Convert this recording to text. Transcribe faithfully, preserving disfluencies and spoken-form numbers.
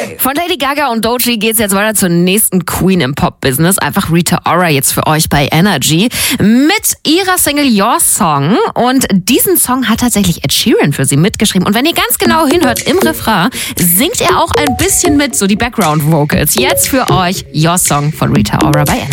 Von Lady Gaga und Doechii geht's jetzt weiter zur nächsten Queen im Pop-Business. Einfach Rita Ora jetzt für euch bei Energy mit ihrer Single Your Song. Und diesen Song hat tatsächlich Ed Sheeran für sie mitgeschrieben. Und wenn ihr ganz genau hinhört, im Refrain singt er auch ein bisschen mit, so die Background-Vocals. Jetzt für euch Your Song von Rita Ora bei Energy.